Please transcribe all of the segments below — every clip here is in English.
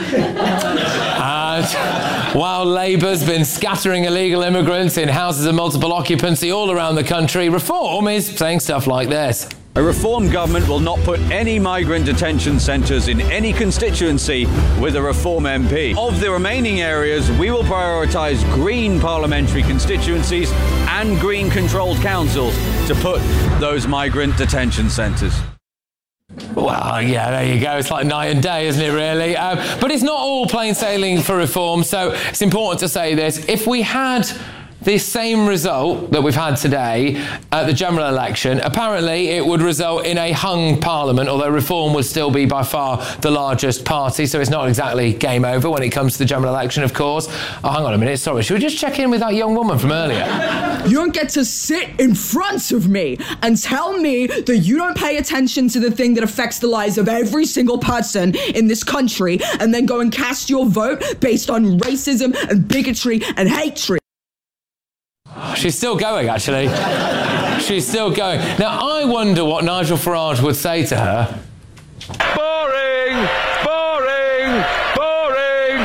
While Labour's been scattering illegal immigrants in houses of multiple occupancy all around the country, Reform is saying stuff like this. A Reform government will not put any migrant detention centres in any constituency with a Reform MP. Of the remaining areas, we will prioritise Green parliamentary constituencies and Green-controlled councils to put those migrant detention centres. Well, yeah, there you go. It's like night and day, isn't it, really? But it's not all plain sailing for Reform, so it's important to say this. If we had the same result that we've had today at the general election, apparently it would result in a hung parliament, although Reform would still be by far the largest party, so it's not exactly game over when it comes to the general election, of course. Oh, hang on a minute, sorry, should we just check in with that young woman from earlier? You don't get to sit in front of me and tell me that you don't pay attention to the thing that affects the lives of every single person in this country and then go and cast your vote based on racism and bigotry and hatred. She's still going, actually. She's still going. Now, I wonder what Nigel Farage would say to her. Boring! Boring! Boring!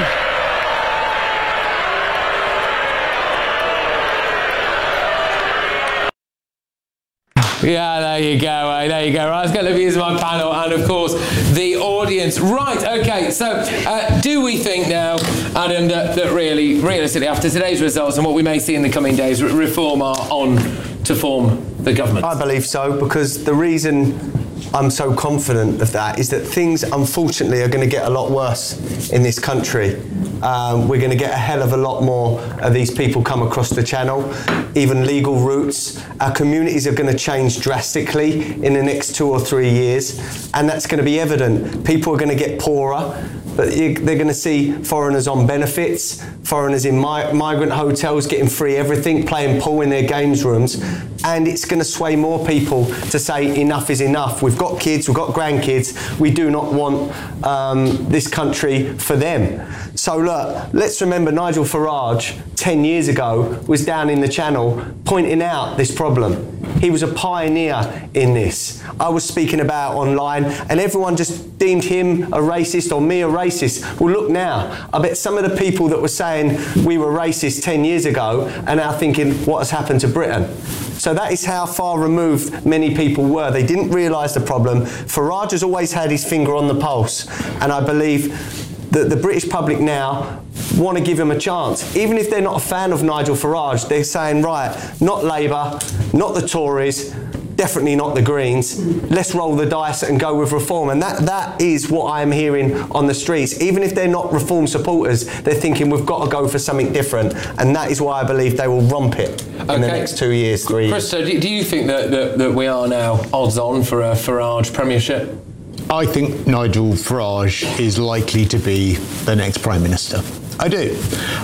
Yeah, there you go, there you go. Right, let's get the views of my panel and, of course, the audience. Right, OK, so do we think now, Adam, that really, realistically, after today's results and what we may see in the coming days, Reform are on to form the government? I believe so, because the reason I'm so confident of that is that things, unfortunately, are going to get a lot worse in this country. We're going to get a hell of a lot more of these people come across the channel, even legal routes. Our communities are going to change drastically in the next 2 or 3 years, and that's going to be evident. People are going to get poorer, but they're going to see foreigners on benefits, foreigners in migrant hotels getting free everything, playing pool in their games rooms, and it's going to sway more people to say enough is enough. We've got kids, we've got grandkids, we do not want this country for them. So look, let's remember Nigel Farage 10 years ago was down in the channel pointing out this problem. He was a pioneer in this. I was speaking about online and everyone just deemed him a racist or me a racist. Well, look now, I bet some of the people that were saying we were racist 10 years ago are now thinking what has happened to Britain. So that is how far removed many people were. They didn't realise the problem. Farage has always had his finger on the pulse, and I believe that the British public now want to give him a chance. Even if they're not a fan of Nigel Farage, they're saying, right, not Labour, not the Tories, definitely not the Greens. Let's roll the dice and go with Reform. And that is what I am hearing on the streets. Even if they're not Reform supporters, they're thinking we've got to go for something different. And that is why I believe they will romp it in the next 2 years, 3 years. Chris, so do you think that we are now odds on for a Farage premiership? I think Nigel Farage is likely to be the next Prime Minister. I do.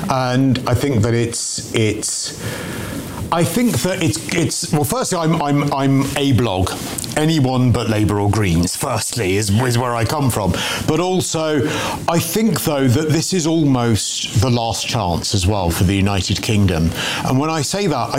And I think that it's well, firstly, I'm a blog. Anyone but Labour or Greens, firstly, is where I come from. But also, I think, though, that this is almost the last chance as well for the United Kingdom. And when I say that,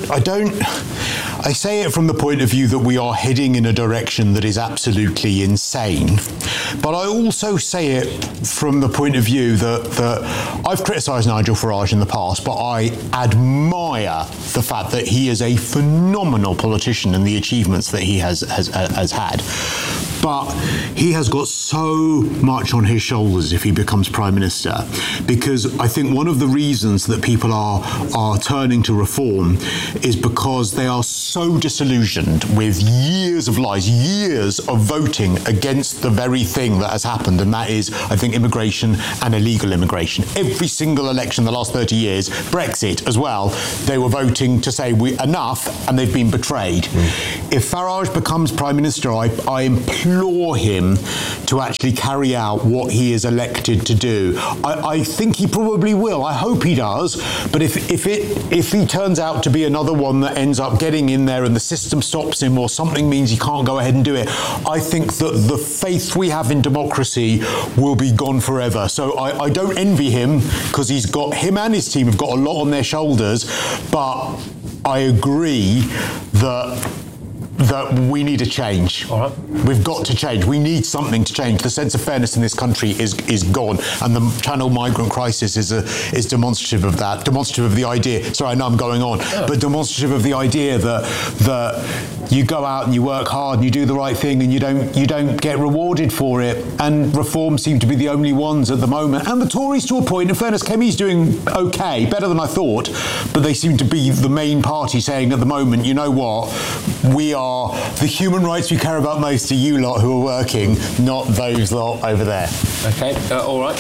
I say it from the point of view that we are heading in a direction that is absolutely insane. But I also say it from the point of view that I've criticised Nigel Farage in the past, but I admire the fact that he is a phenomenal politician and the achievements that he has had. But he has got so much on his shoulders if he becomes Prime Minister, because I think one of the reasons that people are turning to Reform is because they are so disillusioned with years of lies, years of voting against the very thing that has happened, and that is, I think, immigration and illegal immigration. Every single election in the last 30 years, Brexit as well, they were voting to say enough, and they've been betrayed. If Farage becomes Prime Minister, I implore him to actually carry out what he is elected to do. I think he probably will. I hope he does. But if he turns out to be another one that ends up getting in there and the system stops him or something means he can't go ahead and do it, I think that the faith we have in democracy will be gone forever. So I don't envy him, because him and his team have got a lot on their shoulders, but I agree that that we need a change. All right. We've got to change. We need something to change. The sense of fairness in this country is gone, and the Channel migrant crisis is demonstrative of that. Demonstrative of the idea. Sorry, I know I'm going on, but demonstrative of the idea that you go out and you work hard and you do the right thing and you don't get rewarded for it. And Reform seem to be the only ones at the moment. And the Tories, to a point. In fairness, Kemi's doing okay, better than I thought, but they seem to be the main party saying at the moment, you know what, we are the human rights we care about most are you lot who are working, not those lot over there. Okay, all right.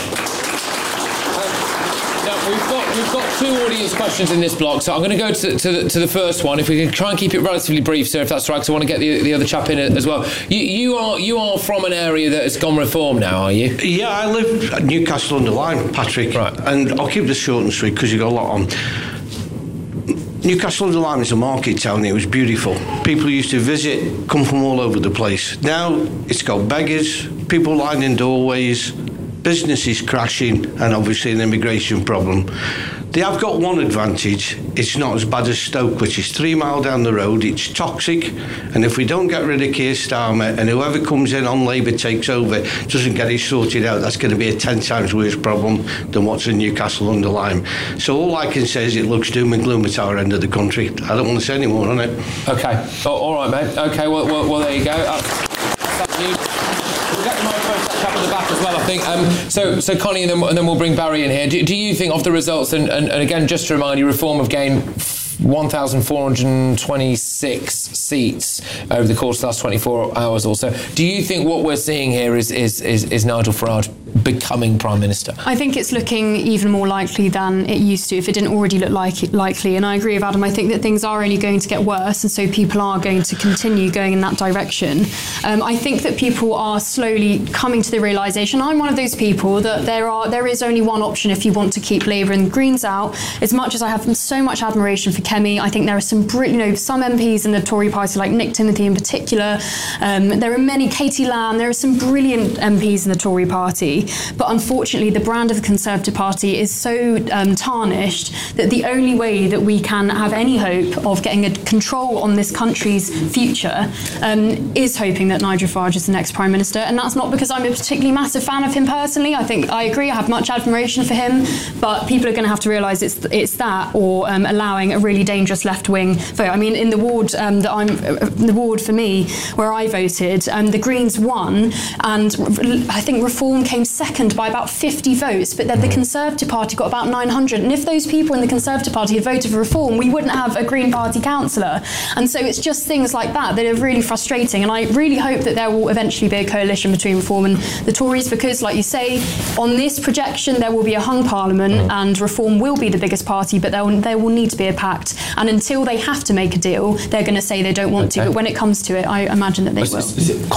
Now, we've got two audience questions in this block, so I'm going to go to the first one. If we can try and keep it relatively brief, sir, if that's right, because I want to get the other chap in as well. You are from an area that has gone Reform now, are you? Yeah, I live at Newcastle under Lyme, Patrick. Right. And I'll keep this short and sweet because you've got a lot on. Newcastle under Lyme is a market town. It was beautiful. People used to visit, come from all over the place. Now it's got beggars, people lining doorways, businesses crashing, and obviously an immigration problem. They have got one advantage. It's not as bad as Stoke, which is 3 miles down the road. It's toxic, and if we don't get rid of Keir Starmer and whoever comes in on Labour takes over, doesn't get it sorted out, that's going to be a 10 times worse problem than what's in Newcastle under Lyme. So all I can say is it looks doom and gloom at our end of the country. I don't want to say any more on it. Okay. All right, mate. Okay. Well, there you go. That's news. We'll get the microphone up at the back as well, I think. So Connie, and then we'll bring Barry in here. Do you think of the results, and again, just to remind you, Reform have gained 1,426 seats over the course of the last 24 hours or so. Do you think what we're seeing here is Nigel Farage becoming Prime Minister? I think it's looking even more likely than it used to, if it didn't already look likely. And I agree with Adam. I think that things are only going to get worse, and so people are going to continue going in that direction. I think that people are slowly coming to the realisation. I'm one of those people that there is only one option if you want to keep Labour and the Greens out. As much as I have so much admiration for Kemi, I think there are some MPs in the Tory party, like Nick Timothy in particular. There are many, Katie Lamb, there are some brilliant MPs in the Tory party. But unfortunately, the brand of the Conservative Party is so tarnished that the only way that we can have any hope of getting a control on this country's future is hoping that Nigel Farage is the next Prime Minister. And that's not because I'm a particularly massive fan of him personally. I agree, I have much admiration for him, but people are going to have to realise it's that or allowing a really dangerous left-wing vote. I mean, in the ward the ward for me, where I voted, the Greens won, and I think Reform came second by about 50 votes, but then the Conservative Party got about 900. And if those people in the Conservative Party had voted for Reform, we wouldn't have a Green Party councillor. And so it's just things like that are really frustrating. And I really hope that there will eventually be a coalition between Reform and the Tories, because, like you say, on this projection, there will be a hung parliament and Reform will be the biggest party, but there will need to be a pact. And until they have to make a deal, they're going to say they don't want to. But when it comes to it, I imagine that they will.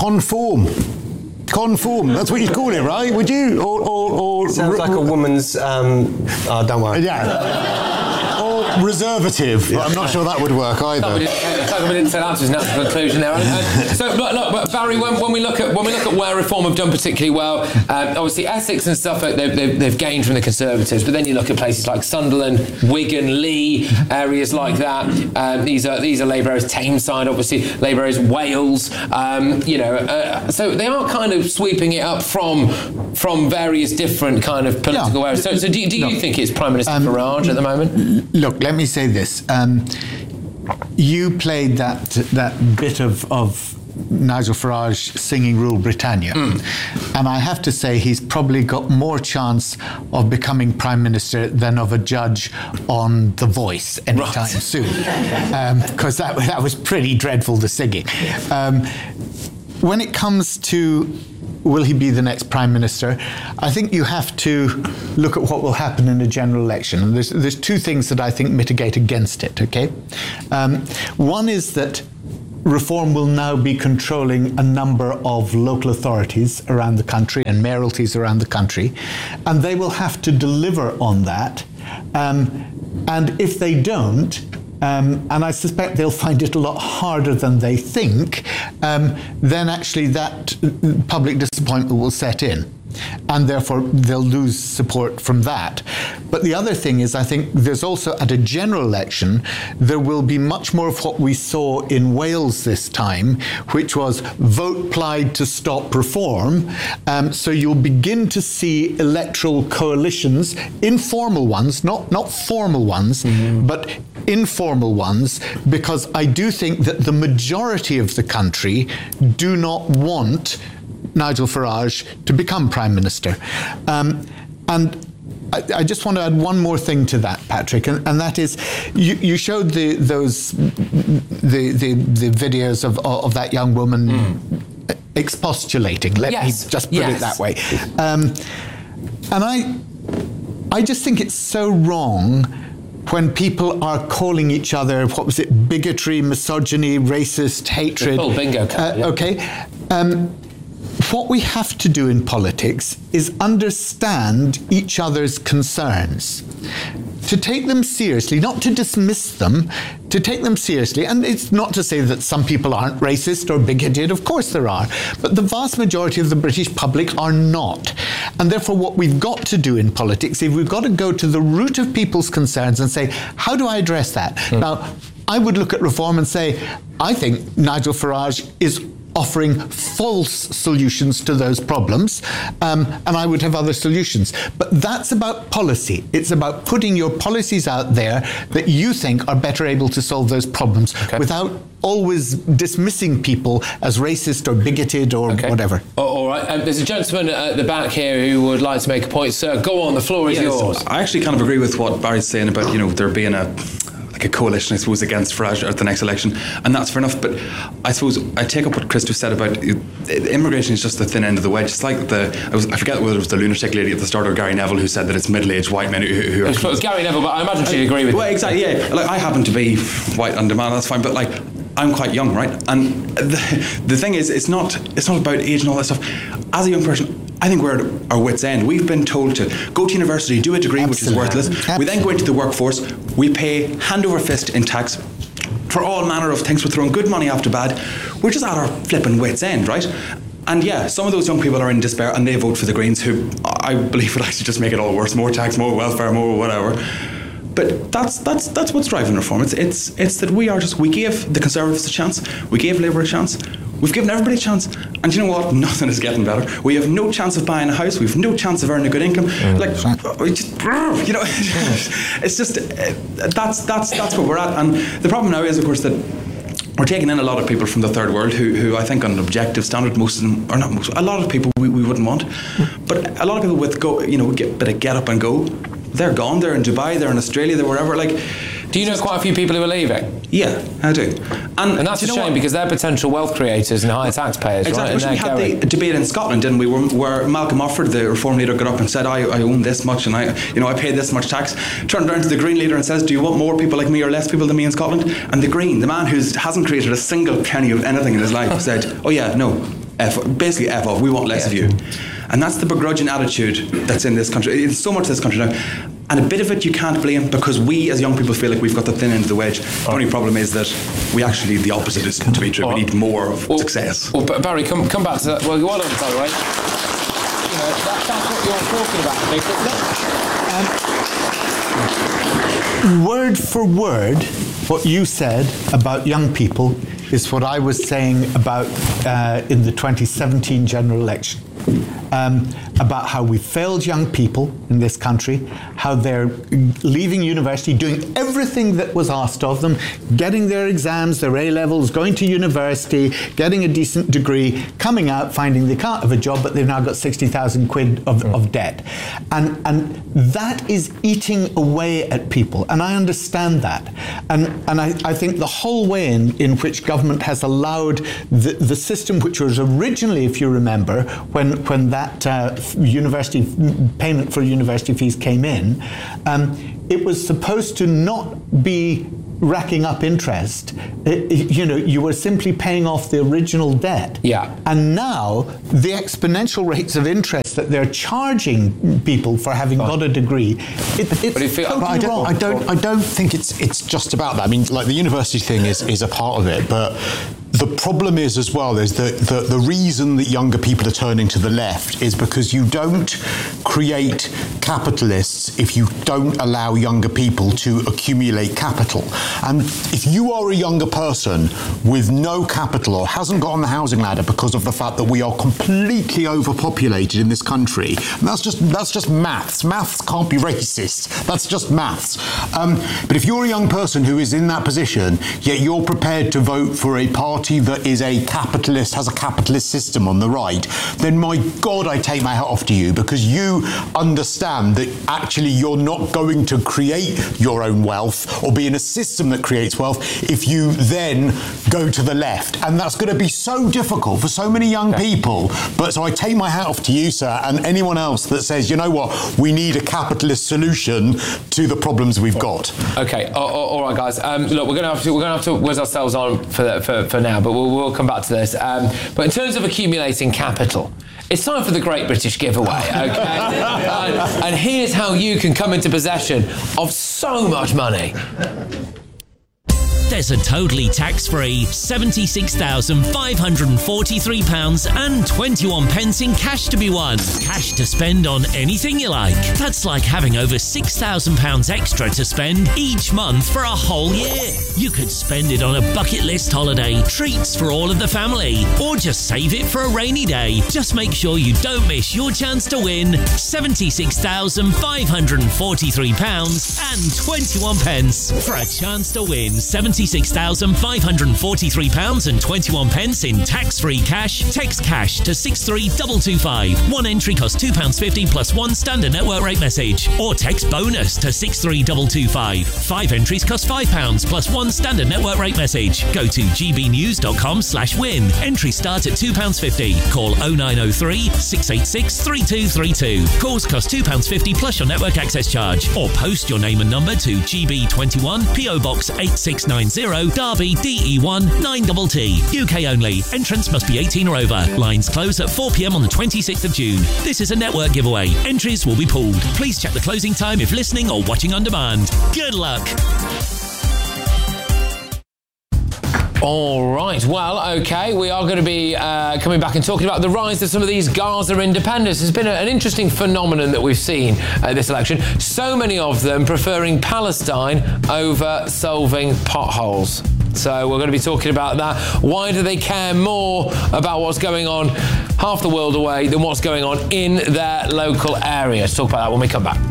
Conform, that's what you'd call it, right? Would you? Or sounds like a woman's don't worry. Yeah. Or reservative, but I'm not sure that would work either. We didn't set out to his natural conclusion there. So look, Barry, when we look at where Reform have done particularly well, obviously Essex and Suffolk they've gained from the Conservatives, but then you look at places like Sunderland, Wigan, Lee, areas like that. These are Labour areas. Tameside, obviously, Labour areas. Wales, so they are kind of sweeping it up from various different kind of political areas. So do you think it's Prime Minister Farage at the moment? Look, let me say this. You played that bit of Nigel Farage singing Rule Britannia. And I have to say he's probably got more chance of becoming Prime Minister than of a judge on The Voice anytime soon. Because that was pretty dreadful, the singing. When it comes to will he be the next Prime Minister, I think you have to look at what will happen in a general election. And there's two things that I think mitigate against it, okay? One is that Reform will now be controlling a number of local authorities around the country and mayoralties around the country, and they will have to deliver on that. And if they don't, and I suspect they'll find it a lot harder than they think, then actually that public disappointment will set in. And therefore, they'll lose support from that. But the other thing is, I think there's also, at a general election, there will be much more of what we saw in Wales this time, which was vote Plaid to stop reform. So you'll begin to see electoral coalitions, informal ones, not formal ones, but informal ones, because I do think that the majority of the country do not want Nigel Farage to become Prime Minister. And I just want to add one more thing to that, Patrick, and that is, you showed the videos of that young woman expostulating. Let me just put it that way. And I just think it's so wrong when people are calling each other, what was it, bigotry, misogyny, racist, hatred. The full bingo card. Okay. What we have to do in politics is understand each other's concerns, to take them seriously, not to dismiss them, to take them seriously. And it's not to say that some people aren't racist or bigoted, of course there are, but the vast majority of the British public are not. And therefore what we've got to do in politics is we've got to go to the root of people's concerns and say, how do I address that? Now, I would look at reform and say, I think Nigel Farage is offering false solutions to those problems, and I would have other solutions. But that's about policy. It's about putting your policies out there that you think are better able to solve those problems without always dismissing people as racist or bigoted or whatever. All right. There's a gentleman at the back here who would like to make a point. Sir, go on. The floor is yours. I actually kind of agree with what Barry's saying about, there being a coalition, I suppose, against Farage at the next election, and that's fair enough. But I suppose I take up what Christoph said about immigration is just the thin end of the wedge. It's like I forget whether it was the lunatic lady at the start or Gary Neville who said that it's middle-aged white men who are... It was Gary Neville, but I imagine she'd agree with you. Well, exactly, yeah. Like, I happen to be white on demand, that's fine, but I'm quite young, right? And the thing is, it's not about age and all that stuff. As a young person, I think we're at our wits' end. We've been told to go to university, do a degree, which is worthless. We then go into the workforce. We pay hand over fist in tax for all manner of things. We're throwing good money after bad. We're just at our flipping wits' end, right? And yeah, some of those young people are in despair and they vote for the Greens, who I believe would actually just make it all worse. More tax, more welfare, more whatever. But that's what's driving reform. It's that we gave the Conservatives a chance. We gave Labour a chance. We've given everybody a chance, and you know what? Nothing is getting better. We have no chance of buying a house. We have no chance of earning a good income. It's just that's where we're at. And the problem now is, of course, that we're taking in a lot of people from the third world who I think, on an objective standard, most of them, or not most, a lot of people we wouldn't want. But a lot of people with get up and go, they're gone. They're in Dubai. They're in Australia. They're wherever. Do you know quite a few people who are leaving? Yeah, I do. And that's a shame, because they're potential wealth creators and higher taxpayers, exactly. right? We had the debate in Scotland, didn't we, where Malcolm Offord, the Reform leader, got up and said, I own this much and I pay this much tax. Turned around to the Green leader and says, do you want more people like me or less people than me in Scotland? And the Green, the man who hasn't created a single penny of anything in his life, said, oh yeah, no, F off, we want less of you. And that's the begrudging attitude that's in this country. It's so much this country now. And a bit of it you can't blame, because we as young people feel like we've got the thin end of the wedge. The only problem is that we actually, the opposite is to be true. We need more of success. Well, Barry, come back to that. Well, what on, by the way? That's what you're talking about. Word for word, what you said about young people is what I was saying about in the 2017 general election. About how we failed young people in this country, how they're leaving university, doing everything that was asked of them, getting their exams, their A-levels, going to university, getting a decent degree, coming out, finding they can't have a job, but they've now got 60,000 quid of debt. And that is eating away at people, and I understand that. And I think the whole way in which government has allowed the system, which was originally, if you remember, when that university payment for university fees came in, it was supposed to not be racking up interest. You were simply paying off the original debt. Yeah. And now the exponential rates of interest that they're charging people for having got a degree, it's totally wrong. I don't think it's just about that. I mean, like, the university thing is a part of it, but the problem is as well, is that the reason that younger people are turning to the left is because you don't create capitalists if you don't allow younger people to accumulate capital. And if you are a younger person with no capital or hasn't got on the housing ladder because of the fact that we are completely overpopulated in this country, and that's just maths. Maths can't be racist. That's just maths. But if you're a young person who is in that position, yet you're prepared to vote for a party that is a capitalist, has a capitalist system on the right, then my God, I take my hat off to you, because you understand that actually you're not going to create your own wealth or be in a system that creates wealth if you then go to the left. And that's going to be so difficult for so many young people. But so I take my hat off to you, sir, and anyone else that says, you know what, we need a capitalist solution to the problems we've got. Okay, all right, guys. Look, we're going to have to whiz ourselves on for now, but we'll come back to this. But in terms of accumulating capital, it's time for the Great British Giveaway, okay? And here's how you can come into possession of so much money. There's a totally tax-free £76,543.21 in cash to be won. Cash to spend on anything you like. That's like having over £6,000 extra to spend each month for a whole year. You could spend it on a bucket list holiday, treats for all of the family, or just save it for a rainy day. Just make sure you don't miss your chance to win £76,543.21 for a chance to win £76,543.21 in tax-free cash. Text cash to 63225. One entry costs £2.50 plus one standard network rate message. Or text bonus to 63225. 5 entries cost £5 plus one standard network rate message. Go to gbnews.com/win. Entries start at £2.50. Call 0903 686 3232. Calls cost £2.50 plus your network access charge. Or post your name and number to GB21 PO Box 8690 Derby DE1 9TT. UK only. Entrance must be 18 or over. Lines close at 4 p.m. on the 26th of June. This is a network giveaway. Entries will be pulled. Please check the closing time if listening or watching on demand. Good luck. All right, well, okay, we are going to be coming back and talking about the rise of some of these Gaza independents. It's been an interesting phenomenon that we've seen this election. So many of them preferring Palestine over solving potholes. So we're going to be talking about that. Why do they care more about what's going on half the world away than what's going on in their local area? Let's talk about that when we come back.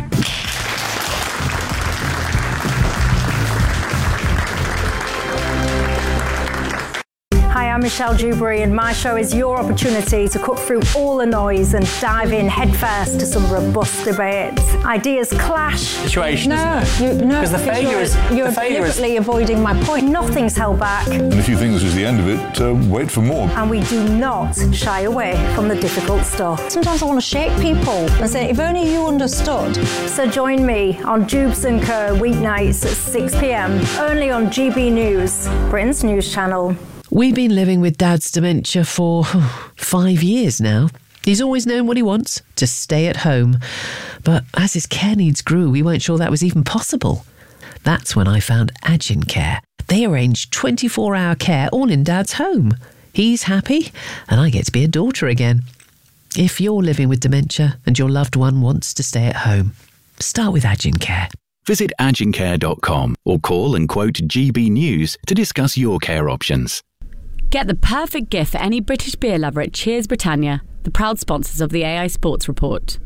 Hi, I'm Michelle Dewberry, and my show is your opportunity to cut through all the noise and dive in headfirst to some robust debates. Ideas clash. Situation. Because the failure is you're deliberately avoiding my point. Nothing's held back. And if you think this is the end of it, wait for more. And we do not shy away from the difficult stuff. Sometimes I want to shake people and say, if only you understood. So join me on Jubes & Co. weeknights at 6 p.m. only on GB News, Britain's news channel. We've been living with Dad's dementia for 5 years now. He's always known what he wants, to stay at home. But as his care needs grew, we weren't sure that was even possible. That's when I found Agincare. They arrange 24-hour care all in Dad's home. He's happy, and I get to be a daughter again. If you're living with dementia and your loved one wants to stay at home, start with Agincare. Visit agincare.com or call and quote GB News to discuss your care options. Get the perfect gift for any British beer lover at Cheers Britannia, the proud sponsors of the AI Sports Report.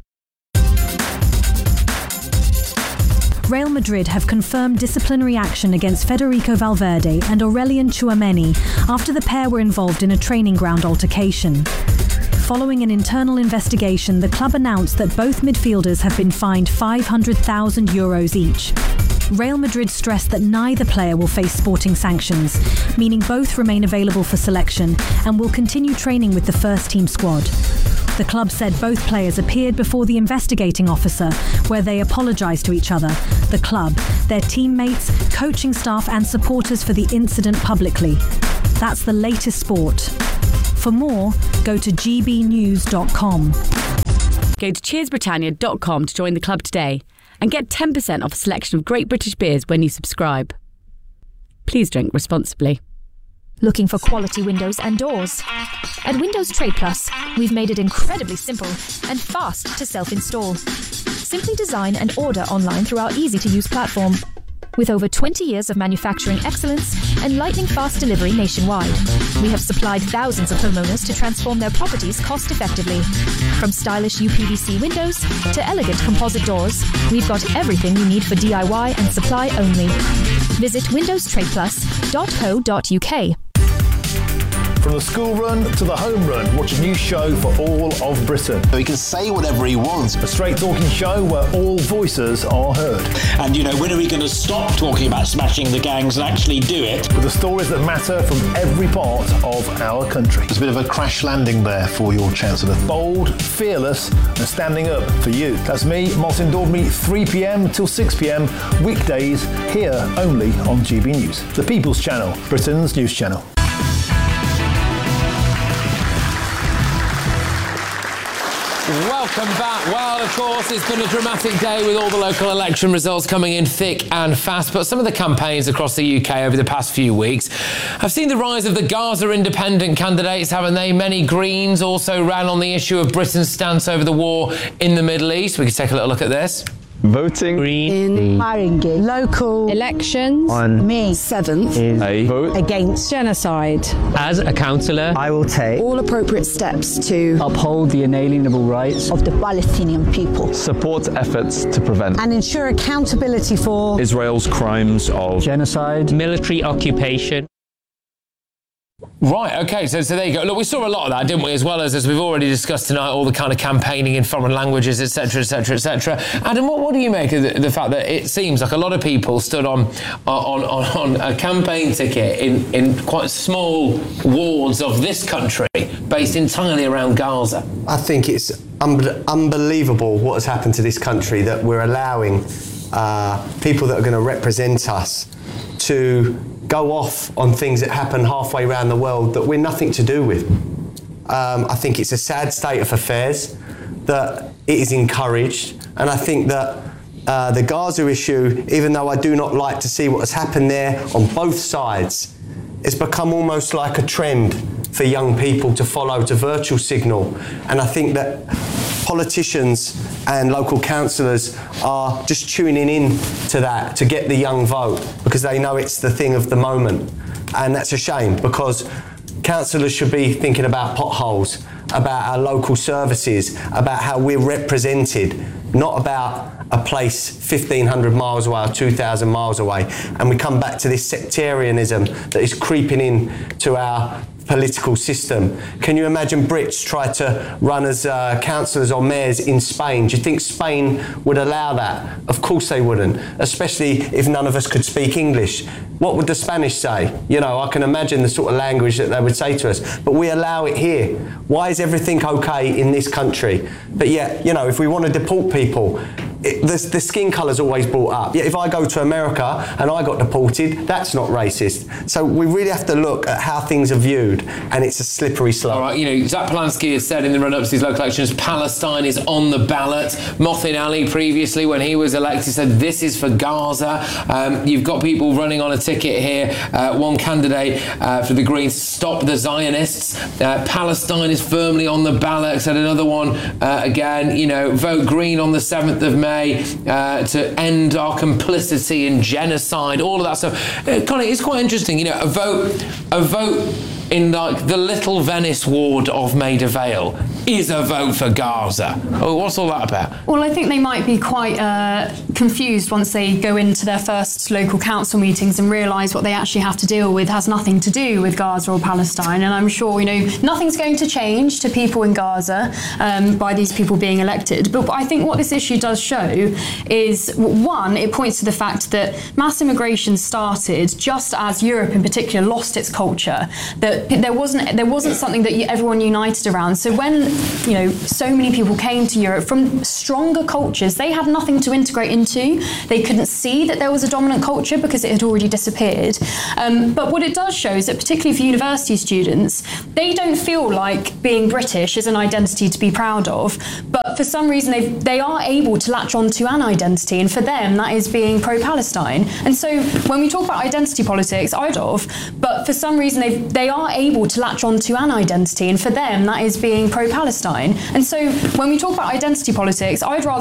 Real Madrid have confirmed disciplinary action against Federico Valverde and Aurelien Tchouameni after the pair were involved in a training ground altercation. Following an internal investigation, the club announced that both midfielders have been fined €500,000 each. Real Madrid stressed that neither player will face sporting sanctions, meaning both remain available for selection and will continue training with the first-team squad. The club said both players appeared before the investigating officer, where they apologised to each other, the club, their teammates, coaching staff and supporters for the incident publicly. That's the latest sport. For more, go to gbnews.com. Go to cheersbritannia.com to join the club today and get 10% off a selection of great British beers when you subscribe. Please drink responsibly. Looking for quality windows and doors? At Windows Trade Plus, we've made it incredibly simple and fast to self-install. Simply design and order online through our easy-to-use platform. With over 20 years of manufacturing excellence and lightning-fast delivery nationwide, we have supplied thousands of homeowners to transform their properties cost-effectively. From stylish UPVC windows to elegant composite doors, we've got everything you need for DIY and supply only. Visit windowstradeplus.co.uk. From the school run to the home run, watch a new show for all of Britain. He can say whatever he wants. A straight talking show where all voices are heard. And, when are we going to stop talking about smashing the gangs and actually do it? With the stories that matter from every part of our country. There's a bit of a crash landing there for your Chancellor. Bold, fearless, and standing up for you. That's me, Martin Daubney, 3 p.m. till 6 p.m. weekdays, here only on GB News. The People's Channel, Britain's news channel. Welcome back. Well, of course, it's been a dramatic day with all the local election results coming in thick and fast, but some of the campaigns across the UK over the past few weeks have seen the rise of the Gaza independent candidates, haven't they? Many Greens also ran on the issue of Britain's stance over the war in the Middle East. We can take a little look at this. Voting Green in Haringey local elections on May 7th is a vote against genocide. As a councillor, I will take All appropriate steps to uphold the inalienable rights of the Palestinian people, support efforts to prevent and ensure accountability for Israel's crimes of genocide, military occupation. Right, OK, so there you go. Look, we saw a lot of that, didn't we, as well as we've already discussed tonight, all the kind of campaigning in foreign languages, etc., etc., etc. Adam, what do you make of the fact that it seems like a lot of people stood on a campaign ticket in quite small wards of this country, based entirely around Gaza? I think it's unbelievable what has happened to this country, that we're allowing people that are going to represent us to go off on things that happen halfway around the world that we're nothing to do with. I think it's a sad state of affairs that it is encouraged, and I think that the Gaza issue, even though I do not like to see what has happened there on both sides, it's become almost like a trend for young people to follow, to virtual signal. And I think that politicians and local councillors are just tuning in to that, to get the young vote, because they know it's the thing of the moment. And that's a shame, because councillors should be thinking about potholes, about our local services, about how we're represented, not about a place 1,500 miles away or 2,000 miles away. And we come back to this sectarianism that is creeping in to our political system. Can you imagine Brits try to run as councillors or mayors in Spain? Do you think Spain would allow that? Of course they wouldn't, especially if none of us could speak English. What would the Spanish say? I can imagine the sort of language that they would say to us, but we allow it here. Why is everything okay in this country? But yet, if we want to deport people, the skin colour's always brought up. Yet if I go to America and I got deported, that's not racist. So we really have to look at how things are viewed, and it's a slippery slope. All right, Zach Polanski has said in the run-up to these local elections, Palestine is on the ballot. Mothin Ali previously, when he was elected, said this is for Gaza. You've got people running on a ticket here. One candidate for the Greens, Stop the Zionists. Palestine is firmly on the ballot. Said another one, again, vote Green on the 7th of May. To end our complicity in genocide, all of that stuff. It's quite interesting, a vote in the Little Venice ward of Maida Vale is a vote for Gaza. Oh, what's all that about? Well, I think they might be quite confused once they go into their first local council meetings and realise what they actually have to deal with has nothing to do with Gaza or Palestine. And I'm sure, nothing's going to change to people in Gaza by these people being elected. But I think what this issue does show is, one, it points to the fact that mass immigration started just as Europe in particular lost its culture, that there wasn't something that everyone united around. So when so many people came to Europe from stronger cultures. They had nothing to integrate into. They couldn't see that there was a dominant culture because it had already disappeared. But what it does show is that, particularly for university students, they don't feel like being British is an identity to be proud of, but for some reason they are able to latch on to an identity, and for them that is being pro-Palestine. And so when we talk about identity politics, but for some reason they are able to latch on to an identity, and for them that is being pro-Palestine. And so when we talk about identity politics, I'd rather